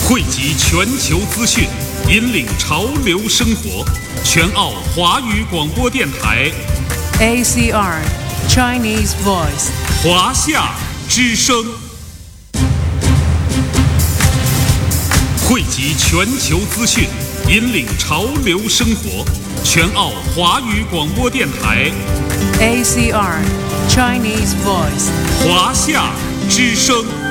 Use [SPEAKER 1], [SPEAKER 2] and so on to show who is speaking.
[SPEAKER 1] 汇集全球资讯，引领潮流生活。全澳华语广播电台
[SPEAKER 2] ACR Chinese Voice
[SPEAKER 1] 华夏之声，汇集全球资讯，引领潮流生活。全澳华语广播电台
[SPEAKER 2] ACR Chinese Voice
[SPEAKER 1] 华夏之声。